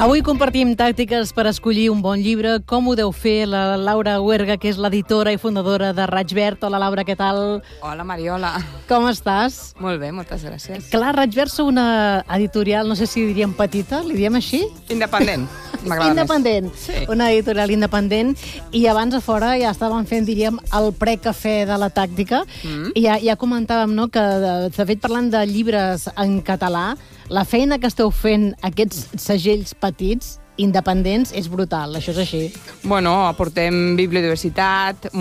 Avui compartim tàctiques per escollir un bon llibre. Com ho deu fer la Laura Huerga, que és l'editora i fundadora de Raig Verd. Hola, Laura, què tal? Hola, Mariola. Com estàs? Molt bé, moltes gràcies. Clar, Raig Verd sou una editorial, no sé si diríem petita, li diem així? Independent. M'agrada Independent. més. Sí. Una editorial independent. I abans a fora ja estàvem fent, diríem, el precafè de la tàctica. I ja comentàvem, no?, que, de fet, parlant de llibres en català, la feina que esteu fent aquests segells petits, independents, és brutal. Això és així. Bueno, aportem bibliodiversitat,